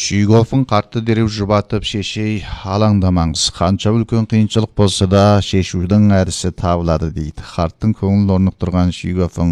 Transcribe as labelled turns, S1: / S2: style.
S1: Шүйгофун картты дереу жұбатып шешей алаңдамаңыз. Қанша үлкен қиыншылық болса да шешудің әдісі табылады дейді. Қарттың көңілін орнықтырған Шүйгофун